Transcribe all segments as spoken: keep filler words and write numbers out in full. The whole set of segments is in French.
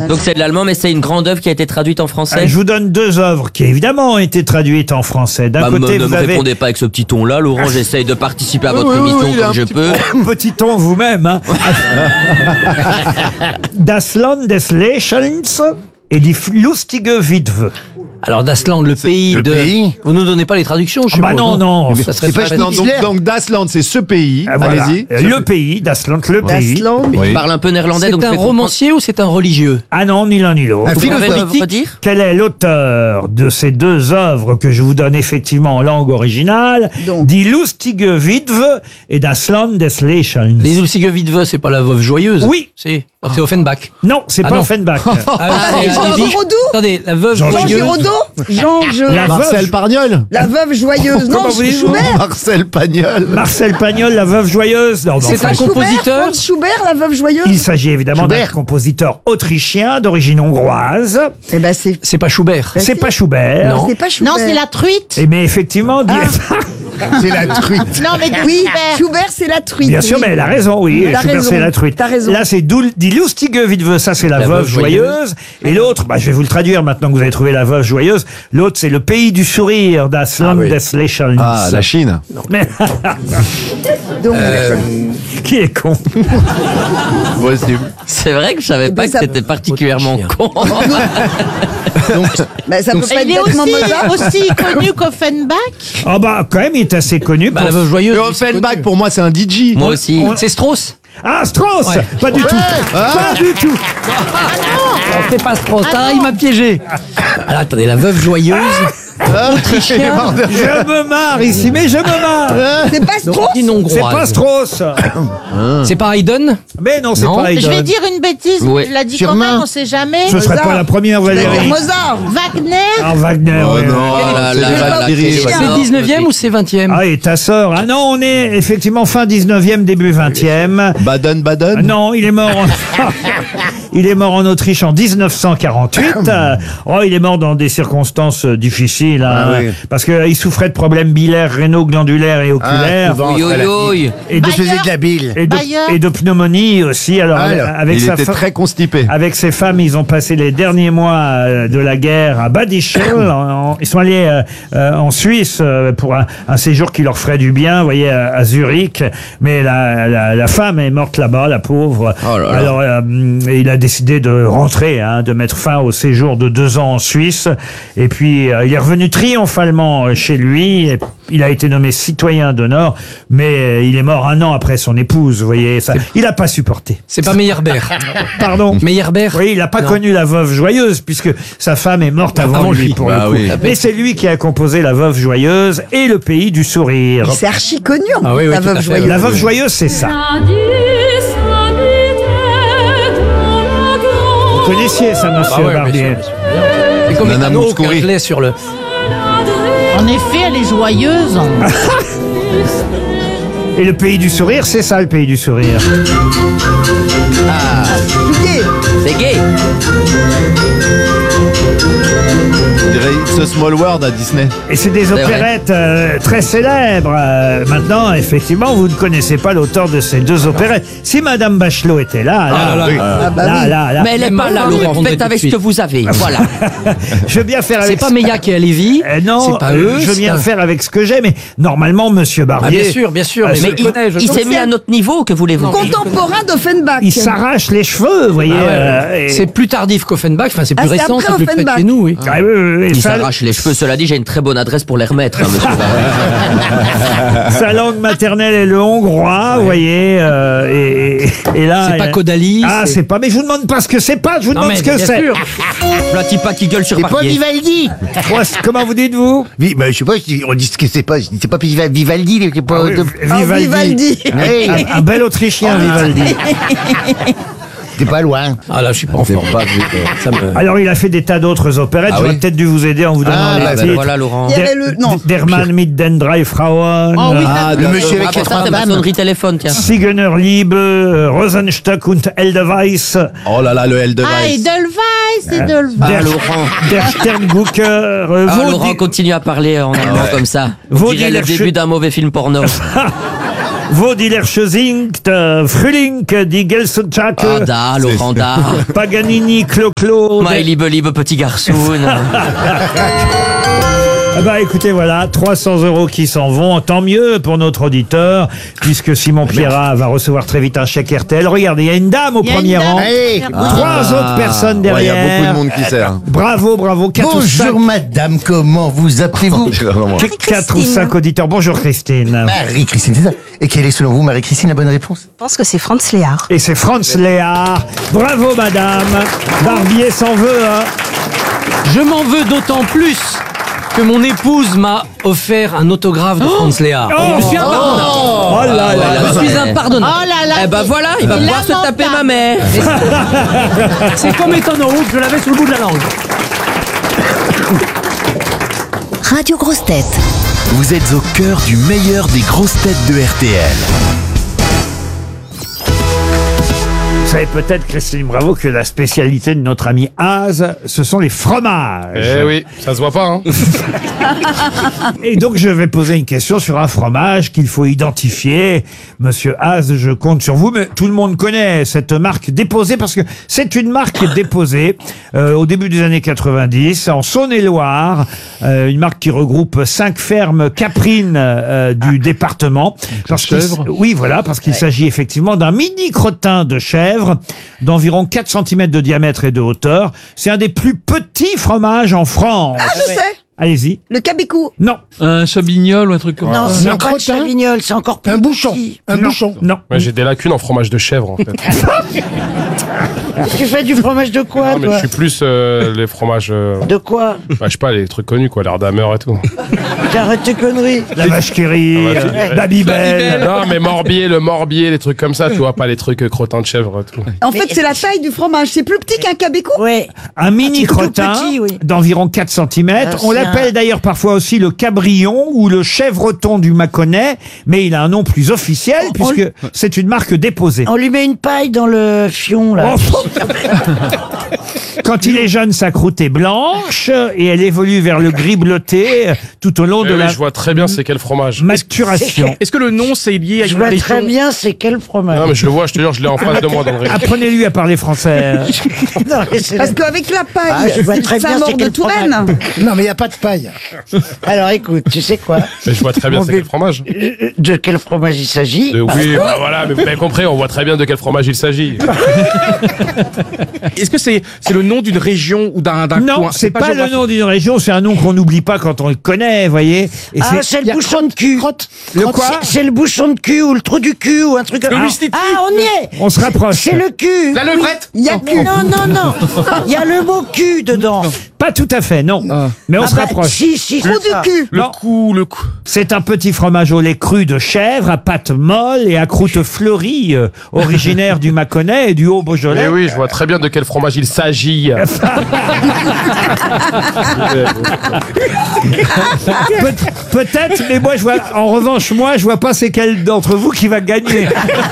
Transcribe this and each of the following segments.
Donc c'est de l'allemand, mais c'est une grande œuvre qui a été traduite en français. Euh, Je vous donne deux œuvres qui évidemment ont été traduites en français. D'un Bah, côté, me, vous ne me avez répondez pas avec ce petit ton-là, Laurent. J'essaye de participer à votre Oui, oui, émission oui, il a comme un je petit peux. petit ton vous-même. Hein. Das Land des Lächelns et die lustige Witwe. Alors Dasland, le pays le de... pays Vous nous donnez pas les traductions, je Ah bah suppose, non, non. Ça serait C'est pas pas non, donc, donc Dasland, c'est ce pays. Ah, voilà. Allez-y. Euh, Le pays, Das Land, le pays. Dasland. Oui. Il parle un peu néerlandais, C'est donc un je vais romancier ou c'est un religieux? Ah non, ni l'un ni l'autre. Un comprendre. Vous pouvez philosophe. me redire Quel est l'auteur de ces deux œuvres que je vous donne effectivement en langue originale? Donc. Die lustige Witwe et Das Land des Lächelns. Les Ulsige Witwe, c'est pas la veuve joyeuse? Oui. C'est c'est Offenbach. Non, c'est Ah pas non. Offenbach. Ah, c'est- Jean Olivier- Giraudoux Attendez, la veuve Jean Jean joyeuse. Giraudoux Jean je... La Marcel veuve, Pagnol. La veuve joyeuse. Non, Comment vous dites-vous Schubert. Marcel Pagnol. Marcel Pagnol, la veuve joyeuse. Non, mais C'est enfin, un Schubert, compositeur. Franz Schubert, la veuve joyeuse. il s'agit évidemment d'un Schubert. compositeur autrichien d'origine hongroise. Eh ben c'est... C'est pas Schubert. Bah, C'est si. pas Schubert. Non. C'est pas Schubert. Non, c'est la truite. Et mais effectivement, di- C'est la truite. Non, mais Oui, Schubert. Schubert, c'est la truite. bien sûr, oui. mais elle a raison, oui. T'as Schubert, raison. c'est la truite. T'as raison. Là, c'est Dul- Die lustige Witwe, ça c'est la, La veuve veuve joyeuse. Et l'autre, bah, je vais vous le traduire maintenant que vous avez trouvé la veuve joyeuse. L'autre, c'est le pays du sourire, Das Land oui. des Lächelns. Ah, la Chine. Mais Donc, qui est con? Possible. C'est vrai que je savais ben, pas que ça- c'était particulièrement Chien. con. bah, ça peut pas être Il est bêtement aussi, Mozart. aussi connu qu'Offenbach. Ah bah, quand même, il est assez connu. Bah, pour- la veuve joyeuse. Le oui, c'est Offenbach, connu. pour moi, c'est un D J. Moi aussi. C'est Strauss. Ah, Strauss Ouais. Pas du tout. Pas du tout. Non, c'est pas Strauss. Ah, il m'a piégé. Alors, attendez, la veuve joyeuse. Autrichien. Je me marre ici, mais je me marre. C'est pas Strauss. D'origine C'est pas hongroise. Strauss. C'est pas Haydn. Mais non, c'est Non. pas Je Haydn. vais dire une bêtise. Oui. Tu l'as dit Sur quand main. même, on sait jamais. Ce serait Mozart. pas la première, Tu vas dire Valérie. Mozart. Wagner. Ah, Wagner. Oh oui. non, Oh là c'est là des là là, Valkyries, quel ouais. chien. C'est dix-neuvième ou c'est vingtième? Ah, et ta sœur. Ah non, on est effectivement fin dix-neuvième, début vingtième. Baden, Baden. Non, il est mort en... il est mort en Autriche en dix-neuf cent quarante-huit. Euh, oh, il est mort dans des circonstances euh, difficiles, hein, Ah oui. parce qu'il souffrait de problèmes biliaires, rénaux, glandulaires et oculaires. souvent. Oui, oui, oui. et, de, Bayer. de la bile. et, de, Bayer. et de pneumonie aussi. Alors, Ah, avec, alors, avec il sa était fa- très constipé. avec ses femmes, ils ont passé les derniers mois euh, de la guerre à Bad Ischl. En- en- Ils sont allés euh, euh, en Suisse euh, pour un, un séjour qui leur ferait du bien, vous voyez, à, à Zurich. Mais la, la, la femme est morte là-bas, la pauvre. Oh là là. Alors, euh, il a décidé de rentrer, hein, de mettre fin au séjour de deux ans en Suisse. Et puis, euh, il est revenu triomphalement euh, chez lui. Et il a été nommé citoyen d'honneur, mais euh, il est mort un an après son épouse, vous voyez. Ça, il n'a pas supporté. C'est pas Meyerbeer. Pardon. Meyerbeer. Oui, il n'a pas Non. connu la veuve joyeuse puisque sa femme est morte avant, Avant lui, lui. pour Bah le coup. oui. Mais c'est lui qui a composé la veuve joyeuse et le pays du sourire. C'est archi connu, en Ah plus, oui, oui, la tout à veuve fait, joyeuse. La veuve joyeuse, c'est ça. Vous connaissiez ça, monsieur Ah ouais, bien Barbier? sûr, bien sûr. C'est comme Nana les canaux Mouskouri. que je l'ai sur le... En effet, elle est joyeuse. Et le pays du sourire, c'est ça, le pays du sourire. Juillet. C'est gay. Je dirais It's a Small World à Disney. Et c'est des vrai. opérettes euh, très célèbres. Euh, maintenant, effectivement, vous ne connaissez pas l'auteur de ces deux opérettes. Si Madame Bachelot était là, là, Ah là là. oui. Ah bah là, oui. là, là, Mais elle est Mais pas là, maintenant, Laurent. répondrez Faites tout de avec ce suite. que vous avez. Voilà. je veux bien faire C'est avec. pas Meilla qui est à Lévis. Euh, non, c'est pas euh, eux. je c'est viens un- faire avec ce que j'ai, mais normalement, Monsieur Ah, Barbier, bien sûr, bien sûr. Ah, mais mais je le connais, je Il le s'est connais. mis à notre niveau, que voulez-vous? Contemporain d'Offenbach. il s'arrache les cheveux, vous voyez. Ah ouais, euh, et- C'est plus tardif qu'Offenbach, enfin c'est plus Ah, c'est récent, après c'est plus près de Offenbach. chez nous, oui. Ah, oui, oui, oui, Il sa, s'arrache les cheveux. Cela dit, j'ai une très bonne adresse pour les remettre, hein, monsieur Barbier. sa langue maternelle est le hongrois, vous voyez. euh, et, et- et là, C'est pas euh, Caudalie. Ah, c'est pas. Mais je vous demande pas ce que c'est pas. Je vous Non demande mais ce que bien c'est. sûr. Platis pas qui gueule sur C'est pas Barbier. Vivaldi. Moi, c'est- comment vous dites-vous? Oui, bah, je sais pas, je dis- on dit ce que c'est pas, je dis, c'est pas Viva- Vivaldi, il est pas, Ah oui, de- Ah, Vivaldi. Vivaldi. Hey, Un, un bel Autrichien, Vivaldi. t'es pas loin. Ah là, je suis pas en C'est forme. pas vite. Ça me... Alors, il a fait des tas d'autres opérettes. Ah J'aurais oui peut-être dû vous aider en vous donnant Ah, les bah, Ah, ben titres. voilà, Laurent. Il y avait le. Non. Der Mann mit den drei Frauen. Oh oui, Ah, Le d'accord. monsieur Ah, avec pour les ça, c'est ma femmes. sonnerie téléphone, tiens. Sigener Liebe, Rosenstock und Edelweiss, Oh là là, le L de Ah, Weiss. Edelweiss, Edelweiss. Ah, Der, Laurent. der Sterngucker, euh, Ah, Vaudi- Laurent continue à parler en allemand comme ça. On Vaudi dirait le Lerche- début d'un mauvais film porno. Wo die Lerche singt, äh, Frühling, die Gelsenschake, Ah, da, Laurent, da. Paganini, Clo-Clo. My liebe, liebe petit garçon. Ah bah écoutez, voilà, trois cents euros qui s'en vont. Tant mieux pour notre auditeur, puisque Simon Pierrat va recevoir très vite un chèque R T L. Regardez, il y a une dame au Il y a une premier dame. rang. Allez. Trois autres personnes Ouais, il y derrière. a beaucoup de monde qui sert. Bravo, bravo. Quatre ou cinq, Bonjour madame, comment vous appelez-vous? quatre ou cinq auditeurs. Bonjour Christine. Marie-Christine, c'est ça. Et quelle est selon vous, Marie-Christine, la bonne réponse? Je pense que c'est Franz Léard. Et c'est Franz Léard. Bravo madame. Barbier s'en veut, hein. Je m'en veux d'autant plus que mon épouse m'a offert un autographe de Franz Léard. Oh, je suis impardonnable. Oh là là. Je suis impardonnable. Oh là là. Eh ben voilà, il va pouvoir se taper ma mère. C'est comme étant en haut que je l'avais sur le bout de la langue. Radio Grosse Tête. Vous êtes au cœur du meilleur des grosses têtes de R T L. Vous savez peut-être, Christine Bravo, que la spécialité de notre ami Az, ce sont les fromages. Eh oui, ça se voit pas, hein. Et donc, je vais poser une question sur un fromage qu'il faut identifier. Monsieur Az, je compte sur vous, mais tout le monde connaît cette marque déposée parce que c'est une marque déposée euh, au début des années quatre-vingt-dix en Saône-et-Loire, euh, une marque qui regroupe cinq fermes caprines euh, du département. Parce qu'il s- oui, voilà, parce qu'il s'agit effectivement d'un mini crottin de chèvre d'environ quatre centimètres de diamètre et de hauteur. C'est un des plus petits fromages en France. Ah, je sais. Allez-y. Le cabicou. Non. Un chabignol ou un truc comme Non, ça. c'est pas le chavignol, c'est encore plus Un bouchon. petit. Un Non. bouchon. Non. Ouais, j'ai des lacunes en fromage de chèvre, en fait. Tu fais du fromage de quoi, Non, mais toi je suis plus euh, les fromages, euh, De quoi? bah, je sais pas, les trucs connus, quoi, l'Ardhammer et tout. T'arrêtes tes conneries. La vache qui rit, Ah, bah, euh, tu- Babybel. Non, mais Morbier, le Morbier, les trucs comme ça, tu vois, pas les trucs euh, crottins de chèvre et tout. En fait, c'est la taille du fromage. C'est plus petit qu'un cabicou. Ouais. Un mini c'est tout crottin petit, oui. d'environ quatre centimètres. Ah, On c'est l'appelle un- d'ailleurs parfois aussi le cabrion ou le chèvreton du Mâconnais, mais il a un nom plus officiel On- puisque c'est une marque déposée. On lui met une paille dans le fion, là. Oh. Quand il est jeune, sa croûte est blanche et elle évolue vers le gris bleuté tout au long Eh de oui, la je vois très bien c'est quel fromage. maturation. Est-ce que le nom c'est lié à Je une vois région? très bien c'est quel fromage. Non, mais je le vois, je te jure, je l'ai en face de moi dans le rayon. Apprenez-lui à parler français. Non, mais c'est Parce la- qu'avec la paille, Ah, je vois très bien Saint-Maur c'est de quel Touraine. fromage. Non, mais il n'y a pas de paille. Alors écoute, tu sais quoi? Mais je vois très bien Mon c'est vieux- quel fromage. Euh, De quel fromage il s'agit? De- oui, bah voilà, mais vous avez compris, on voit très bien de quel fromage il s'agit. Est-ce que c'est c'est le nom d'une région ou d'un d'un Non, coin? c'est pas, le géographique. nom d'une région, c'est un nom qu'on n'oublie pas quand on le connaît, voyez. Et Ah, c'est le bouchon de cul. Le quoi C'est- C'est le bouchon de cul ou le trou du cul ou un truc comme Le ça. mystiti. Ah, on y est. On se rapproche. C'est le cul. La levrette. Il y a cul. Non, non, non. Il y a le mot cul dedans. Pas tout à fait, non. Mais on Ah se bah, rapproche. Si, si, Trou c'est ça. du cul. Le Non. cou, le cou. C'est un petit fromage au lait cru de chèvre, à pâte molle et à croûte fleurie, euh, originaire du Mâconnais et du Haut-Beaujolais. Eh oui, je vois très bien de quel fromage il s'agit. Peut- Peut-être, mais moi, je vois, en revanche, moi, je vois pas c'est quel d'entre vous qui va gagner.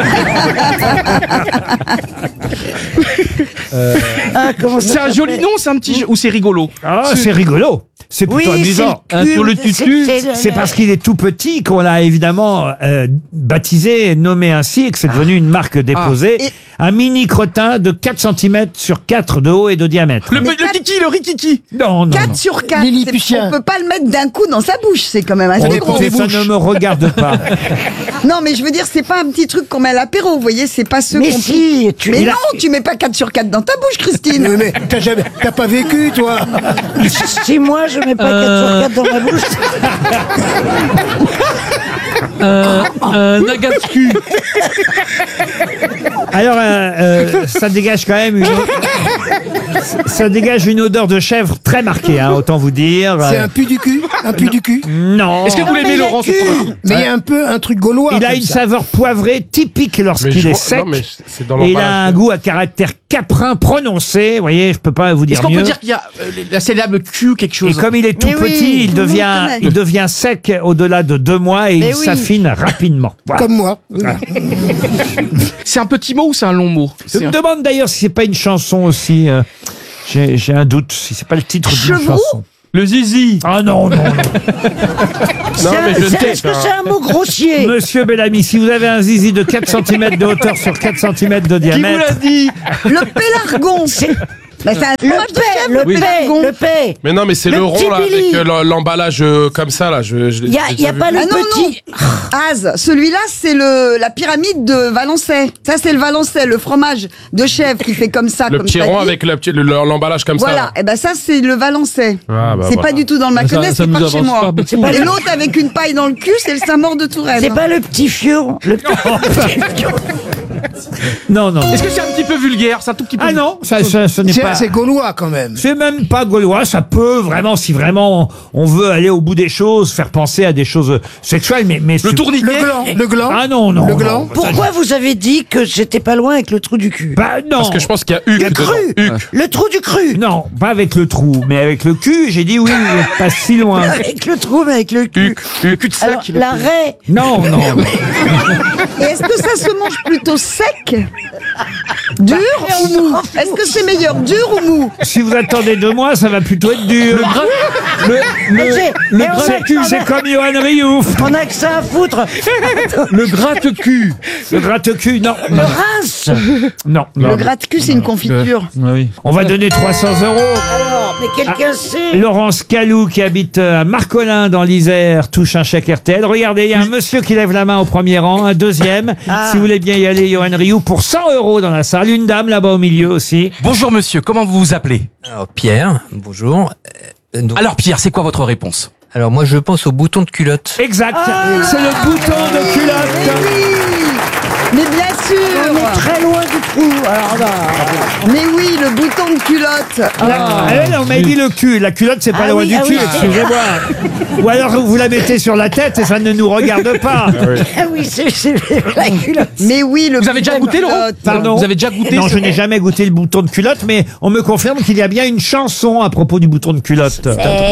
Ah, comment ça C'est un joli s'appelle? nom, c'est un petit jeu ou c'est rigolo? Ah, c'est rigolo. C'est Oui, plutôt c'est amusant. le cul, Sur le c'est- tutu, c'est le- c'est parce qu'il est tout petit qu'on l'a évidemment euh, baptisé et nommé ainsi et que c'est devenu une marque déposée. Ah. Et- Un mini crottin de quatre centimètres sur quatre de haut et de diamètre. Le, Mais le quatre- kiki, le rikiki. Non, non, non. quatre sur quatre. Lilliputien. On peut pas le mettre d'un coup dans sa bouche. C'est quand même Oh, assez gros. écoutez, ça ne me regarde pas. Non, mais je veux dire, c'est pas un petit truc qu'on met à l'apéro. Vous voyez, c'est pas ceux Mais qu'on si, tu Mais il a- non, tu mets pas quatre sur quatre dans ta bouche, Christine. Mais t'as jamais, t'as pas vécu, toi? Si moi je mets pas quatre sur quatre dans ma bouche. Un agatsu. Alors, euh, euh, ça dégage quand même une... Ça dégage une odeur de chèvre très marquée, hein, autant vous dire. C'est Euh, un pu du cul? Un pu du cul? Non. Est-ce que vous l'aimez, Laurent, ce fromage? Mais il y a un peu un truc gaulois. Il a comme une ça. saveur poivrée typique Mais lorsqu'il je est vois- sec. non, mais c'est dans Et il a l'emballage. un goût à caractère caprin prononcé. Vous voyez, je peux pas vous dire Est-ce qu'on mieux. peut dire qu'il y a euh, la célèbre cul quelque Et chose? comme il est tout Mais oui, petit, il tout le monde devient, connaît. il devient sec au-delà de deux mois et il Mais oui. s'affine rapidement. Voilà. Comme moi. C'est un petit mot ou c'est un long mot? Je C'est me un- demande d'ailleurs si c'est pas une chanson aussi. euh, J'ai j'ai un doute si c'est pas le titre d'une Chevroux chanson. Le zizi. Ah non, non, non. Non, mais je sais. Est-ce que c'est un mot grossier? Monsieur Bellamy, si vous avez un zizi de quatre centimètres de hauteur sur quatre centimètres de Qui vous diamètre... l'a dit? Le pélargon. Bah, c'est un Le fromage de paix, chèvre, le le paix, pélargon. le paix. Mais non, mais c'est Le le, rond petit là, avec Billy. euh, l'em- l'emballage euh, comme ça là. Je, je, Il y a, j'ai y a déjà pas vu. le Ah non, petit. non. Az, celui-là, c'est le la pyramide de Valençay. Ça, c'est le Valençay, le fromage de chèvre qui fait comme ça, Le comme petit t'as rond dit. avec le petit- le- l'emballage comme Voilà, ça. et ben ça, c'est le Valençay. Ah, bah, c'est voilà. pas du tout dans le Mâconnais, c'est pas chez moi. pas Et le- l'autre avec une paille dans le cul, c'est le Saint-Maur de Touraine. C'est pas le petit fion. Le petit... Non, non, non. Est-ce que c'est un petit peu vulgaire? C'est un tout petit peu. Ah non, ça, ça, ce n'est C'est pas... c'est gaulois quand même. C'est même pas gaulois, ça peut vraiment, si vraiment on veut aller au bout des choses, faire penser à des choses sexuelles, mais... mais Le c'est- tourniquet. Le gland, le gland. Ah non, non. Le non. gland. Pourquoi vous avez dit que j'étais pas loin avec le trou du cul? Bah non. Parce que je pense qu'il y a Huc Le dedans. cru. Huc. Le trou du cru. Non, pas avec le trou, mais avec le cul, j'ai dit oui, vous n'êtes pas si loin. Avec le trou, mais avec le cul. Huc. Huc. Alors, la raie. Non, non. Et est-ce que ça se mange plutôt sec, dur ou mou? Est-ce que c'est meilleur, dur ou mou? Si vous attendez deux mois, ça va plutôt être dur. Le, le, Mais j'ai- le- mais on a- c'est, on a- c'est comme Johan Rioux. On a que ça à foutre. Le gratte-cul. Le gratte-cul, non. Le rince. Non, Le non. gratte-cul, c'est une confiture. On va donner trois cents euros. Alors, mais quelqu'un sait. Laurence Calou, qui habite à Marcolin dans l'Isère, touche un chèque R T L. Regardez, il y a un monsieur qui lève la main au premier rang, un deuxième. Ah. Si vous voulez bien y aller, Johan Rioux, pour cent euros dans la salle. Une dame là-bas au milieu aussi. Bonjour monsieur, comment vous vous appelez? Alors Pierre, bonjour. Euh, donc- Alors Pierre, c'est quoi votre réponse? alors moi je pense au bouton de culotte. Exact. Ah. C'est le bouton de culotte. Oui, mais bien On est sûr. très loin du trou. Alors là. Mais oui, le bouton de culotte. Ah, eh, on m'a dit le cul. La culotte, c'est pas Ah loin oui, du ah cul, oui. excusez-moi. Ou alors vous la mettez sur la tête et ça ne nous regarde pas. Ah oui, c'est c'est la culotte. Mais oui, le Vous avez déjà bouton de goûté, Laurent? culotte. Pardon. Vous avez déjà goûté Non, ce- je n'ai jamais goûté le bouton de culotte, mais on me confirme qu'il y a bien une chanson à propos du bouton de culotte.